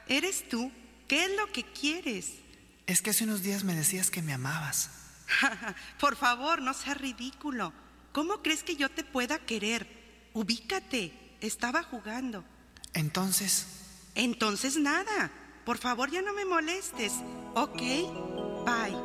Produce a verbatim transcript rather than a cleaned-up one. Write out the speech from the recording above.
¿eres tú? ¿Qué es lo que quieres? Es que hace unos días me decías que me amabas. Por favor, no seas ridículo. ¿Cómo crees que yo te pueda querer? Ubícate, estaba jugando. Entonces... Entonces nada. Por favor, ya no me molestes. Ok, bye.